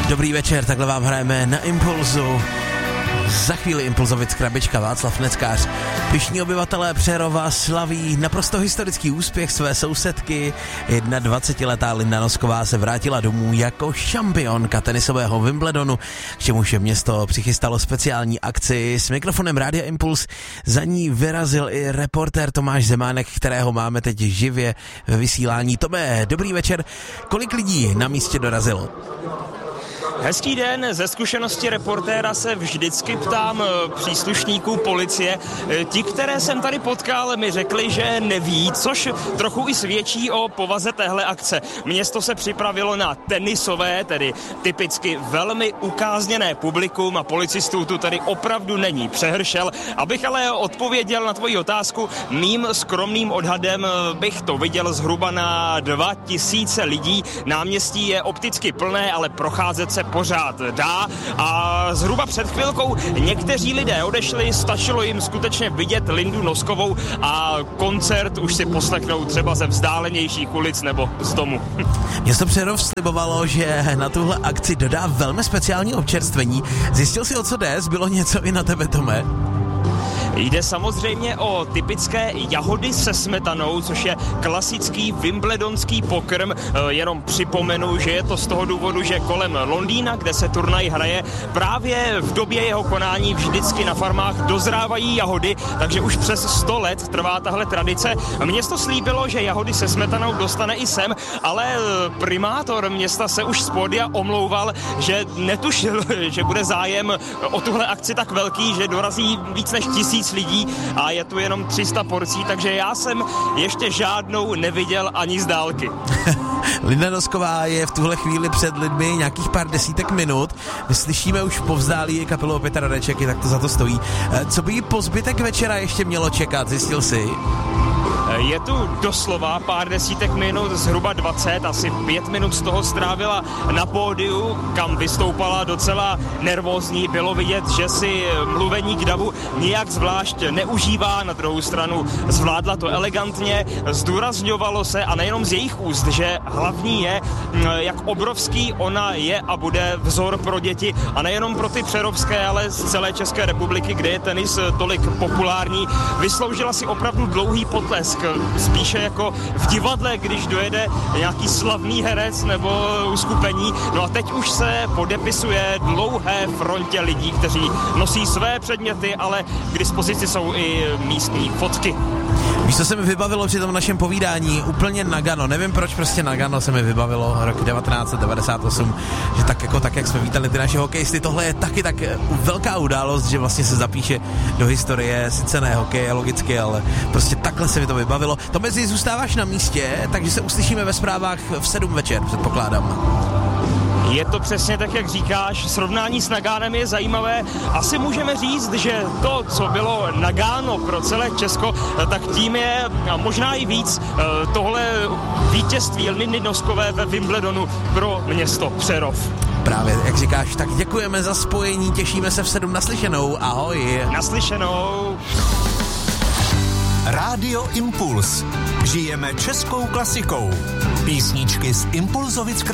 Dobrý večer, takhle vám hrajeme na Impulzu. Za chvíli Impulzovic krabička Václav Neckář. Pyšní obyvatelé Přerova slaví naprosto historický úspěch své sousedky. 21letá Linda Nosková se vrátila domů jako šampionka tenisového Wimbledonu, k čemuž město přichystalo speciální akci. S mikrofonem Rádia Impuls za ní vyrazil i reportér Tomáš Zemánek, kterého máme teď živě ve vysílání. Tome, dobrý večer. Kolik lidí na místě dorazilo? Hezký den, ze zkušenosti reportéra se vždycky ptám příslušníků policie. Ti, které jsem tady potkal, mi řekli, že neví, což trochu i svědčí o povaze téhle akce. Město se připravilo na tenisové, tedy typicky velmi ukázněné publikum a policistů tu tady opravdu není přehršel. Abych ale odpověděl na tvoji otázku, mým skromným odhadem bych to viděl zhruba na 2000 lidí. Náměstí je opticky plné, ale procházet se pořád dá a zhruba před chvilkou někteří lidé odešli, stačilo jim skutečně vidět Lindu Noskovou a koncert už si poslechnou třeba ze vzdálenějších ulic nebo z domu. Město Přerov slibovalo, že na tuhle akci dodá velmi speciální občerstvení. Zjistil si, o co jde? Zbylo něco i na tebe, Tome? Jde samozřejmě o typické jahody se smetanou, což je klasický wimbledonský pokrm. Jenom připomenu, že je to z toho důvodu, že kolem Londýna, kde se turnaj hraje, právě v době jeho konání vždycky na farmách dozrávají jahody, takže už přes 100 let trvá tahle tradice. Město slíbilo, že jahody se smetanou dostane i sem, ale primátor města se už z pódia omlouval, že netušil, že bude zájem o tuhle akci tak velký, že dorazí víc než 1000 lidí a je tu jenom 300 porcí, takže já jsem ještě žádnou neviděl ani z dálky. Linda Nosková je v tuhle chvíli před lidmi nějakých pár desítek minut. My slyšíme už povzdálí kapelu Opět Radeček, tak to za to stojí. Co by jí po zbytek večera ještě mělo čekat, zjistil jsi? Je tu doslova pár desítek minut, zhruba 20, asi 5 minut z toho strávila na pódiu, kam vystoupala docela nervózní. Bylo vidět, že si mluvení k davu nijak zvlášť neužívá, na druhou stranu zvládla to elegantně, zdůrazňovalo se a nejenom z jejich úst, že hlavní je, jak obrovský ona je a bude vzor pro děti a nejenom pro ty přerovské, ale z celé České republiky, kde je tenis tolik populární. Vysloužila si opravdu dlouhý potlesk, spíše jako v divadle, když dojede nějaký slavný herec nebo uskupení. No a teď už se podepisuje dlouhé frontě lidí, kteří nosí své předměty, ale k dispozici jsou i místní fotky. Víš, co se mi vybavilo při tom našem povídání? Úplně Nagano. Nevím, proč prostě Nagano se mi vybavilo rok 1998, že tak jak jsme vítali ty naše hokejisty, tohle je taky tak velká událost, že vlastně se zapíše do historie, sice ne hokeje, logicky, ale prostě takhle se mi to vybavilo. To mezi zůstáváš na místě, takže se uslyšíme ve zprávách v 7 večer, předpokládám. Je to přesně tak, jak říkáš, srovnání s Nagánem je zajímavé. Asi můžeme říct, že to, co bylo Nagano pro celé Česko, tak tím je a možná i víc tohle vítězství Lindy Noskové ve Wimbledonu pro město Přerov. Právě, jak říkáš, tak děkujeme za spojení, těšíme se v 7 naslyšenou, ahoj. Naslyšenou. Rádio Impuls. Žijeme českou klasikou. Písničky z Impulzovic